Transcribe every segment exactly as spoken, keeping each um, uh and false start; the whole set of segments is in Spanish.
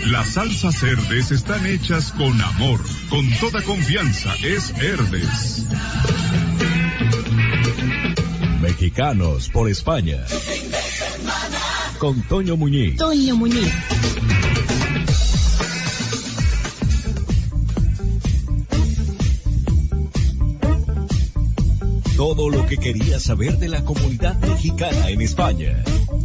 Las salsas Herdes están hechas con amor, con toda confianza. Es Herdes. Mexicanos por España. Con Toño Muñiz. Toño Muñiz. Todo lo que querías saber de la comunidad mexicana en España.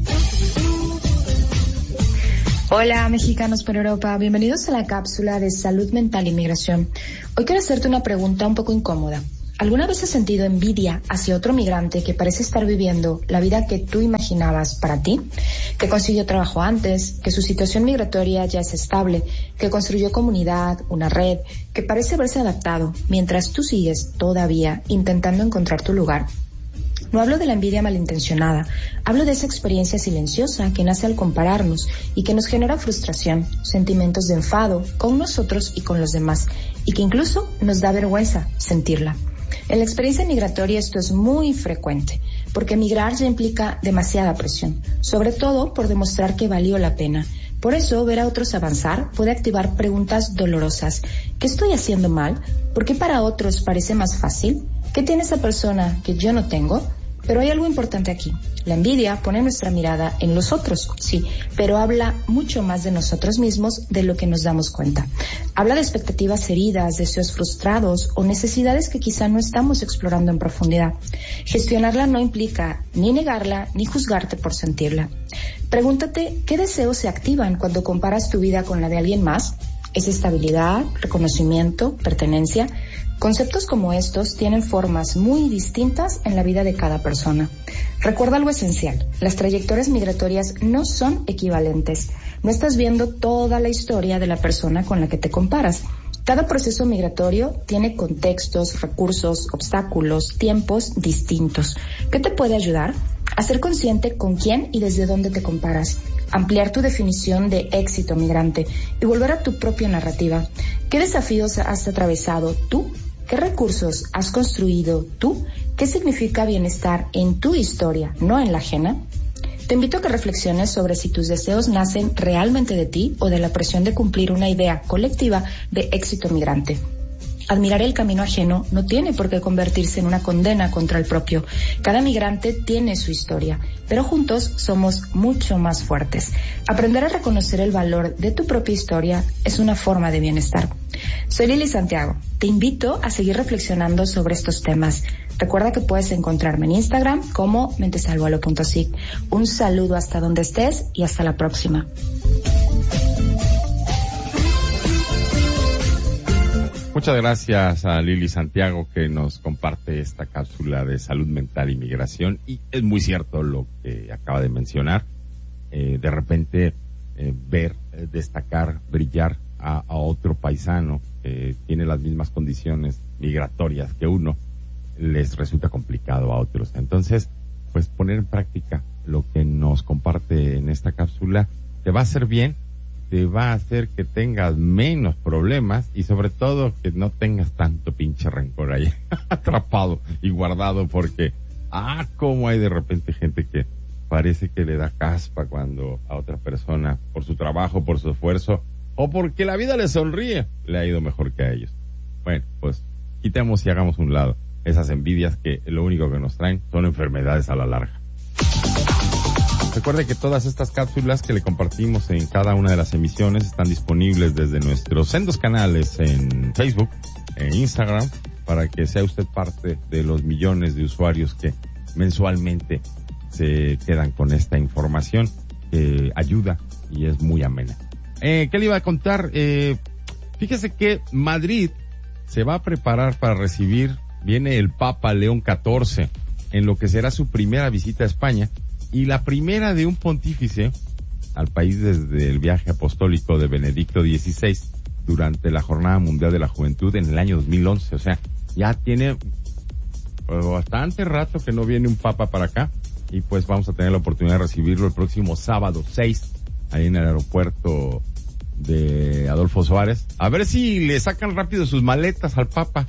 Hola, mexicanos por Europa. Bienvenidos a la cápsula de Salud Mental e Inmigración. Hoy quiero hacerte una pregunta un poco incómoda. ¿Alguna vez has sentido envidia hacia otro migrante que parece estar viviendo la vida que tú imaginabas para ti? Que consiguió trabajo antes, que su situación migratoria ya es estable, que construyó comunidad, una red, que parece haberse adaptado, mientras tú sigues todavía intentando encontrar tu lugar. No hablo de la envidia malintencionada, hablo de esa experiencia silenciosa que nace al compararnos y que nos genera frustración, sentimientos de enfado con nosotros y con los demás, y que incluso nos da vergüenza sentirla. En la experiencia migratoria esto es muy frecuente, porque emigrar ya implica demasiada presión, sobre todo por demostrar que valió la pena. Por eso, ver a otros avanzar puede activar preguntas dolorosas. ¿Qué estoy haciendo mal? ¿Por qué para otros parece más fácil? ¿Qué tiene esa persona que yo no tengo? Pero hay algo importante aquí. La envidia pone nuestra mirada en los otros, sí, pero habla mucho más de nosotros mismos de lo que nos damos cuenta. Habla de expectativas heridas, deseos frustrados o necesidades que quizá no estamos explorando en profundidad. Gestionarla no implica ni negarla ni juzgarte por sentirla. Pregúntate, ¿qué deseos se activan cuando comparas tu vida con la de alguien más? ¿Es estabilidad, reconocimiento, pertenencia? Conceptos como estos tienen formas muy distintas en la vida de cada persona. Recuerda algo esencial, las trayectorias migratorias no son equivalentes. No estás viendo toda la historia de la persona con la que te comparas. Cada proceso migratorio tiene contextos, recursos, obstáculos, tiempos distintos. ¿Qué te puede ayudar? A ser consciente con quién y desde dónde te comparas. Ampliar tu definición de éxito migrante y volver a tu propia narrativa. ¿Qué desafíos has atravesado tú? ¿Qué recursos has construido tú? ¿Qué significa bienestar en tu historia, no en la ajena? Te invito a que reflexiones sobre si tus deseos nacen realmente de ti o de la presión de cumplir una idea colectiva de éxito migrante. Admirar el camino ajeno no tiene por qué convertirse en una condena contra el propio. Cada migrante tiene su historia, pero juntos somos mucho más fuertes. Aprender a reconocer el valor de tu propia historia es una forma de bienestar. Soy Lili Santiago. Te invito a seguir reflexionando sobre estos temas. Recuerda que puedes encontrarme en Instagram como mentesalvalo punto sic. Un saludo hasta donde estés y hasta la próxima. Muchas gracias a Lili Santiago que nos comparte esta cápsula de salud mental y migración. Y es muy cierto lo que acaba de mencionar. Eh, de repente eh, ver, eh, destacar, brillar a, a otro paisano que tiene las mismas condiciones migratorias que uno, les resulta complicado a otros. Entonces, pues poner en práctica lo que nos comparte en esta cápsula te va a hacer bien, te va a hacer que tengas menos problemas y sobre todo que no tengas tanto pinche rencor ahí atrapado y guardado, porque ah, cómo hay de repente gente que parece que le da caspa cuando a otra persona, por su trabajo, por su esfuerzo o porque la vida le sonríe, le ha ido mejor que a ellos. Bueno, pues quitemos y hagamos un lado esas envidias que lo único que nos traen son enfermedades a la larga. Recuerde que todas estas cápsulas que le compartimos en cada una de las emisiones están disponibles desde nuestros sendos canales en Facebook, en Instagram, para que sea usted parte de los millones de usuarios que mensualmente se quedan con esta información que ayuda y es muy amena. Eh, ¿qué le iba a contar? Eh, fíjese que Madrid se va a preparar para recibir, viene el Papa León catorce, en lo que será su primera visita a España, y la primera de un pontífice al país desde el viaje apostólico de Benedicto dieciséis durante la Jornada Mundial de la Juventud en el año dos mil once. O sea, ya tiene pues, bastante rato que no viene un papa para acá, y pues vamos a tener la oportunidad de recibirlo el próximo sábado seis, ahí en el aeropuerto de Adolfo Suárez. A ver si le sacan rápido sus maletas al papa.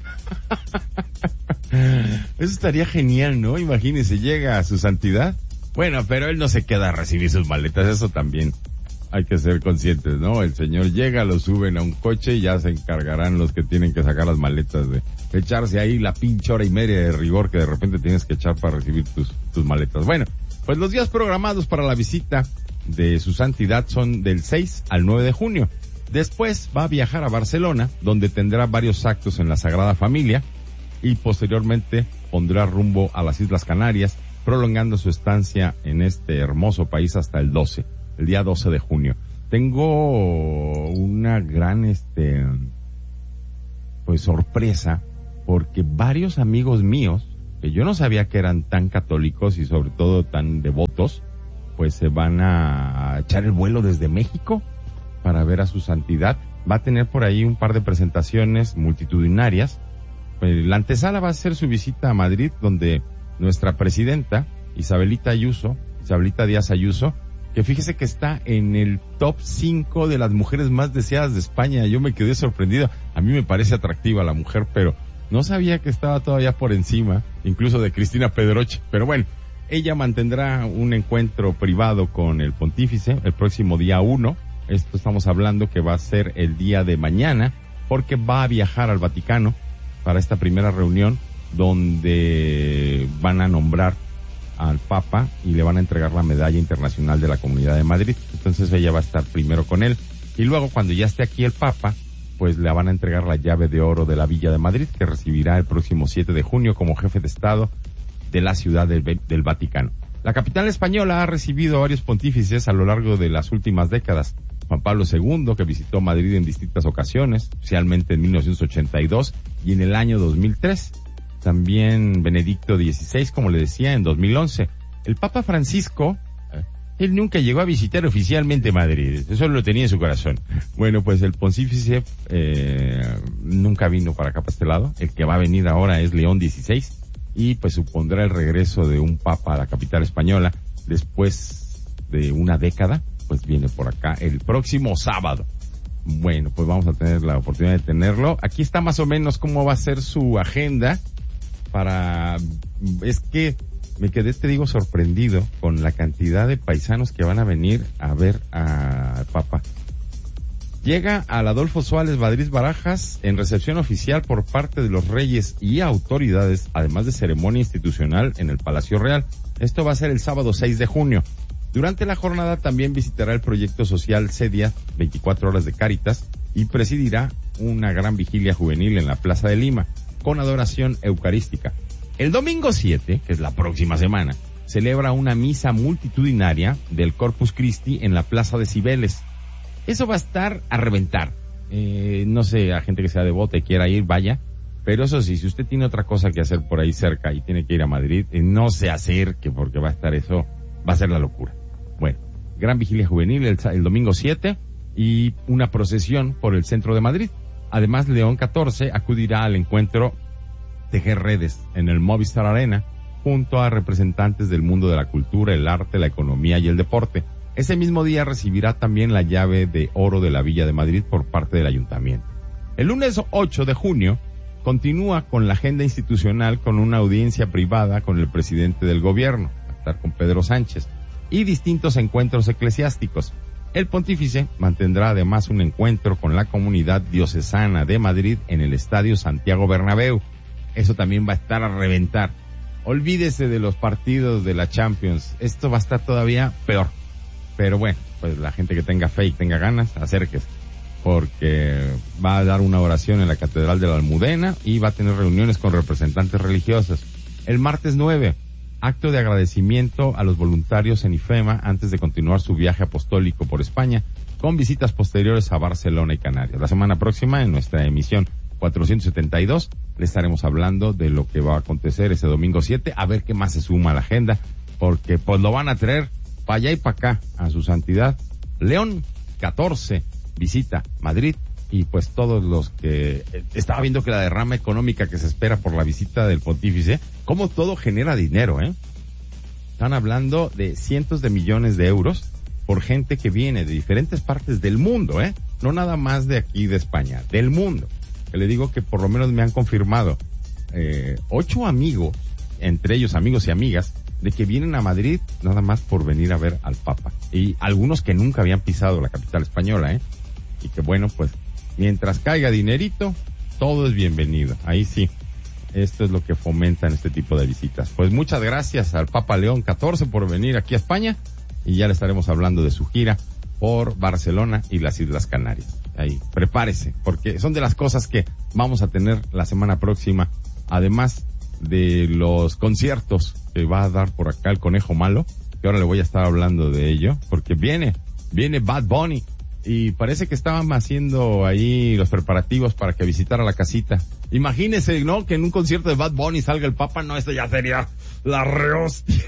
Eso estaría genial, ¿no? Imagínense, llega a su santidad. Bueno, pero él no se queda a recibir sus maletas, eso también hay que ser conscientes, ¿no? El señor llega, lo suben a un coche y ya se encargarán los que tienen que sacar las maletas de echarse ahí la pinche hora y media de rigor que de repente tienes que echar para recibir tus, tus maletas. Bueno, pues los días programados para la visita de su santidad son del seis al nueve de junio. Después va a viajar a Barcelona, donde tendrá varios actos en la Sagrada Familia y posteriormente pondrá rumbo a las Islas Canarias, prolongando su estancia en este hermoso país hasta el doce, el día doce de junio. Tengo una gran, este, pues sorpresa, porque varios amigos míos, que yo no sabía que eran tan católicos y sobre todo tan devotos, pues se van a echar el vuelo desde México para ver a su santidad. Va a tener por ahí un par de presentaciones multitudinarias. La antesala va a ser su visita a Madrid, donde nuestra presidenta, Isabelita Ayuso, Isabelita Díaz Ayuso, que fíjese que está en el top cinco de las mujeres más deseadas de España. Yo me quedé sorprendido. A mí me parece atractiva la mujer, pero no sabía que estaba todavía por encima, incluso de Cristina Pedroche. Pero bueno, ella mantendrá un encuentro privado con el pontífice el próximo día uno. Esto estamos hablando que va a ser el día de mañana, porque va a viajar al Vaticano para esta primera reunión, donde van a nombrar al Papa y le van a entregar la medalla internacional de la Comunidad de Madrid. Entonces ella va a estar primero con él y luego cuando ya esté aquí el Papa, pues le van a entregar la llave de oro de la Villa de Madrid, que recibirá el próximo siete de junio como jefe de Estado de la ciudad del, del Vaticano. La capital española ha recibido a varios pontífices a lo largo de las últimas décadas. Juan Pablo segundo, que visitó Madrid en distintas ocasiones, especialmente en mil novecientos ochenta y dos y en el año dos mil tres. También Benedicto dieciséis, como le decía, en dos mil once. El Papa Francisco, él nunca llegó a visitar oficialmente Madrid, eso lo tenía en su corazón. Bueno, pues el pontífice eh, nunca vino para acá, para este lado. El que va a venir ahora es León dieciséis, y pues supondrá el regreso de un Papa a la capital española después de una década. Pues viene por acá el próximo sábado. Bueno, pues vamos a tener la oportunidad de tenerlo. Aquí está más o menos cómo va a ser su agenda para... Es que me quedé, te digo, sorprendido con la cantidad de paisanos que van a venir a ver al Papa. Llega al Adolfo Suárez Madrid Barajas en recepción oficial por parte de los reyes y autoridades, además de ceremonia institucional en el Palacio Real. Esto va a ser el sábado seis de junio. Durante la jornada también visitará el proyecto social Cedia, veinticuatro horas de Cáritas, y presidirá una gran vigilia juvenil en la Plaza de Lima, con adoración eucarística. El domingo siete, que es la próxima semana, celebra una misa multitudinaria del Corpus Christi en la Plaza de Cibeles. Eso va a estar a reventar. Eh, no sé, a gente que sea devota y quiera ir, vaya. Pero eso sí, si usted tiene otra cosa que hacer por ahí cerca y tiene que ir a Madrid, eh, no se acerque porque va a estar eso, va a ser la locura. Bueno, gran vigilia juvenil el, el domingo siete y una procesión por el centro de Madrid. Además, León catorce acudirá al encuentro Tejer Redes en el Movistar Arena junto a representantes del mundo de la cultura, el arte, la economía y el deporte. Ese mismo día recibirá también la llave de oro de la Villa de Madrid por parte del Ayuntamiento. El lunes ocho de junio continúa con la agenda institucional con una audiencia privada con el presidente del gobierno, a estar con Pedro Sánchez, y distintos encuentros eclesiásticos. El pontífice mantendrá además un encuentro con la comunidad diocesana de Madrid en el Estadio Santiago Bernabéu. Eso también va a estar a reventar. Olvídese de los partidos de la Champions. Esto va a estar todavía peor. Pero bueno, pues la gente que tenga fe y tenga ganas, acérquese. Porque va a dar una oración en la Catedral de la Almudena y va a tener reuniones con representantes religiosos. El martes nueve, acto de agradecimiento a los voluntarios en IFEMA antes de continuar su viaje apostólico por España, con visitas posteriores a Barcelona y Canarias. La semana próxima, en nuestra emisión cuatrocientos setenta y dos, le estaremos hablando de lo que va a acontecer ese domingo siete, a ver qué más se suma a la agenda, porque pues lo van a traer para allá y para acá a su santidad. León catorce, visita Madrid, y pues todos los que... Estaba viendo que la derrama económica que se espera por la visita del pontífice, cómo todo genera dinero, ¿eh? Están hablando de cientos de millones de euros por gente que viene de diferentes partes del mundo, ¿eh? No nada más de aquí de España, del mundo. Que le digo que por lo menos me han confirmado eh, ocho amigos, entre ellos amigos y amigas, de que vienen a Madrid nada más por venir a ver al Papa. Y algunos que nunca habían pisado la capital española, ¿eh? Y que bueno, pues, mientras caiga dinerito, todo es bienvenido. Ahí sí, esto es lo que fomentan este tipo de visitas. Pues muchas gracias al Papa León catorce por venir aquí a España, y ya le estaremos hablando de su gira por Barcelona y las Islas Canarias. Ahí, prepárese, porque son de las cosas que vamos a tener la semana próxima, además de los conciertos que va a dar por acá el Conejo Malo, que ahora le voy a estar hablando de ello, porque viene, viene Bad Bunny, y parece que estaban haciendo ahí los preparativos para que visitara la casita. Imagínese, ¿no?, que en un concierto de Bad Bunny salga el Papa. No, esto ya sería la rehostia.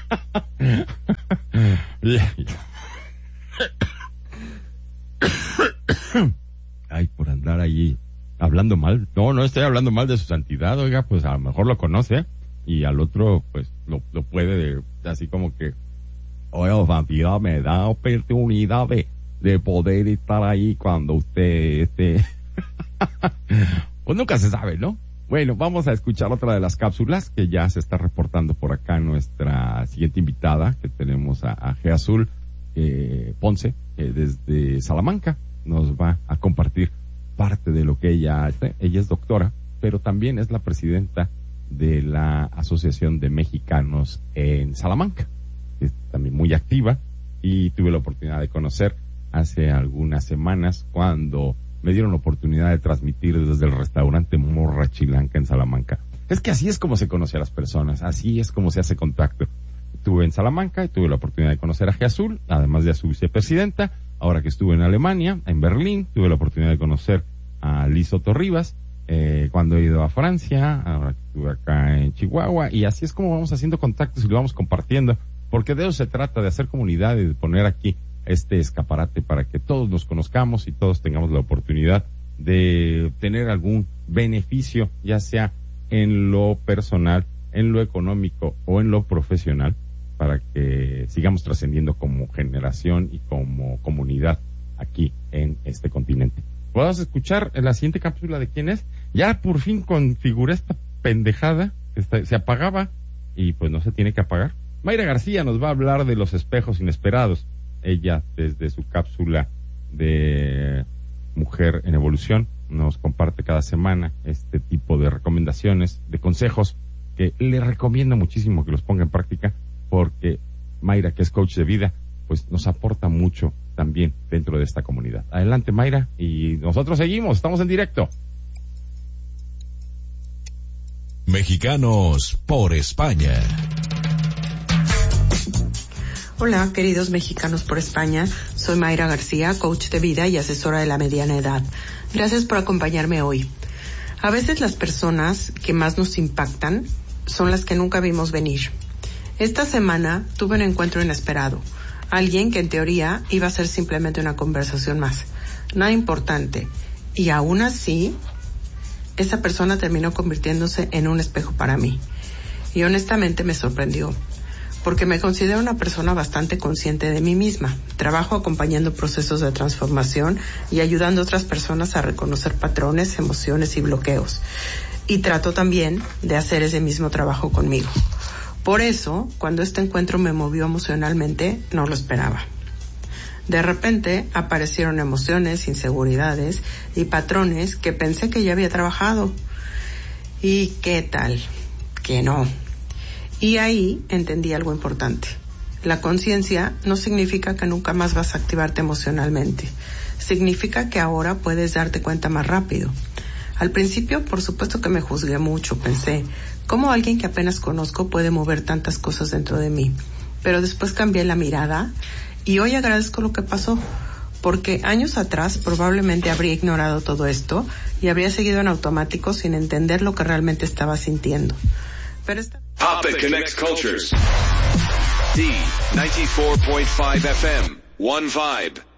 Ay, por andar allí hablando mal. No, no estoy hablando mal de su santidad, oiga, pues a lo mejor lo conoce, y al otro, pues, lo, lo puede, así como que, oiga, santidad, me da oportunidad de, de poder estar ahí cuando usted esté. Pues nunca se sabe, ¿no? Bueno, vamos a escuchar otra de las cápsulas que ya se está reportando por acá nuestra siguiente invitada, que tenemos a, a G Azul eh, Ponce, eh, desde Salamanca. Nos va a compartir parte de lo que ella hace. Ella es doctora, pero también es la presidenta de la Asociación de Mexicanos en Salamanca, que es también muy activa, y tuve la oportunidad de conocer hace algunas semanas cuando me dieron la oportunidad de transmitir desde el restaurante Morra Chilanca en Salamanca. Es que así es como se conoce a las personas, así es como se hace contacto. Estuve en Salamanca y tuve la oportunidad de conocer a G Azul, además de a su vicepresidenta. Ahora que estuve en Alemania, en Berlín, tuve la oportunidad de conocer a Liz Soto Rivas, eh, cuando he ido a Francia, ahora que estuve acá en Chihuahua, y así es como vamos haciendo contactos y lo vamos compartiendo, porque de eso se trata, de hacer comunidad y de poner aquí este escaparate para que todos nos conozcamos y todos tengamos la oportunidad de tener algún beneficio, ya sea en lo personal, en lo económico o en lo profesional, para que sigamos trascendiendo como generación y como comunidad aquí en este continente. Podemos escuchar en la siguiente cápsula de quién es. Ya por fin configuré esta pendejada que está, se apagaba y pues no se tiene que apagar. Mayra García nos va a hablar de los espejos inesperados. Ella, desde su cápsula de Mujer en Evolución, nos comparte cada semana este tipo de recomendaciones, de consejos que le recomiendo muchísimo que los ponga en práctica, porque Mayra, que es coach de vida, pues nos aporta mucho también dentro de esta comunidad. Adelante, Mayra, y nosotros seguimos, estamos en directo. Mexicanos por España. Hola, queridos mexicanos por España. Soy Mayra García, coach de vida y asesora de la mediana edad. Gracias por acompañarme hoy. A veces las personas que más nos impactan son las que nunca vimos venir. Esta semana tuve un encuentro inesperado. Alguien que en teoría iba a ser simplemente una conversación más. Nada importante. Y aún así, esa persona terminó convirtiéndose en un espejo para mí. Y honestamente me sorprendió, porque me considero una persona bastante consciente de mí misma. Trabajo acompañando procesos de transformación y ayudando a otras personas a reconocer patrones, emociones y bloqueos. Y trato también de hacer ese mismo trabajo conmigo. Por eso, cuando este encuentro me movió emocionalmente, no lo esperaba. De repente aparecieron emociones, inseguridades y patrones que pensé que ya había trabajado. ¿Y qué tal? Que no. Y ahí entendí algo importante. La conciencia no significa que nunca más vas a activarte emocionalmente. Significa que ahora puedes darte cuenta más rápido. Al principio, por supuesto que me juzgué mucho. Pensé, ¿cómo alguien que apenas conozco puede mover tantas cosas dentro de mí? Pero después cambié la mirada y hoy agradezco lo que pasó, porque años atrás probablemente habría ignorado todo esto y habría seguido en automático sin entender lo que realmente estaba sintiendo. Pero esta... Pop that connects cultures. D ninety-four point five F M. One vibe.